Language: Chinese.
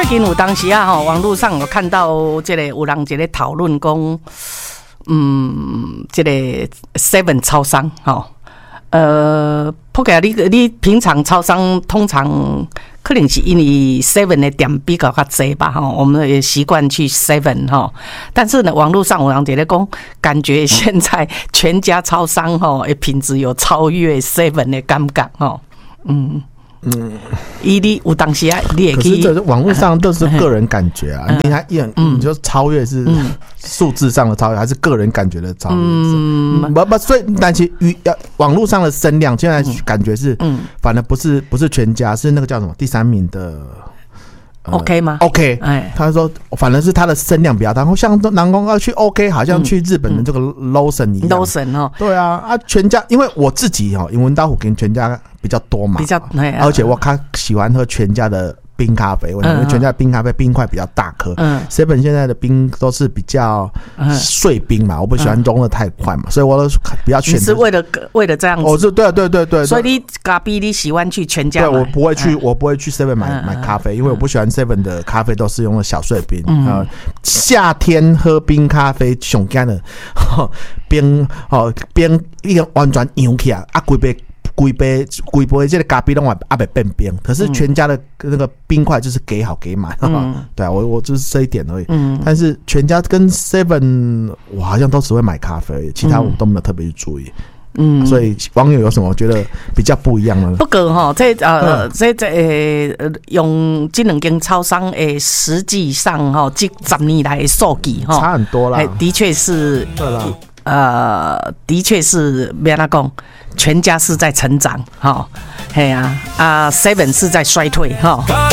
近有当时啊，网络上有看到这个有人一个讨论讲，这个 Seven 超商，普个你平常超商通常可能是因为 Seven 的店比较多吧，我们也习惯去 Seven 但是呢，网络上有人在讲，感觉现在全家超商的品质有超越 Seven 的感觉你有当时啊，你也可以。 可是这网络上都是个人感觉啊，你还你就超越是数字上的超越，还是个人感觉的超越？所以但是网络上的声量，现在感觉是，反而不是全家，是那个叫什么第三名的。 OK 吗 ？OK， 他说反正是他的声量比较大，然后像南宫要去 OK， 好像去日本的这个 Lawson 一样。 Lawson 对啊，全家，因为我自己因为文刀虎跟全家比较多嘛，而且我喜欢喝全家的冰咖啡，我觉得全家的冰咖啡冰块比较大颗，Seven 现在的冰都是比较碎冰嘛，我不喜欢溶得太快嘛，所以我都比较选择。 你是为了这样子？ 我是对， 所以你咖啡你喜欢去全家买？ 对，我不会去 Seven 买咖啡，因为我不喜欢 Seven 的咖啡都是用的小碎冰。夏天喝冰咖啡上干的冰一个完全扬起来规杯这个咖啡都还没变冰，可是全家的那个冰块就是给好给满，对啊，我就是这一点而已。但是全家跟 Seven 我好像都只会买咖啡，其他我都没有特别去注意。所以网友有什么觉得比较不一样的？ 不过用这两间超商实际上这10年来的数据差很多啦， 的确是， 对啦。 的确是别那讲，全家是在成长，Seven 是在衰退，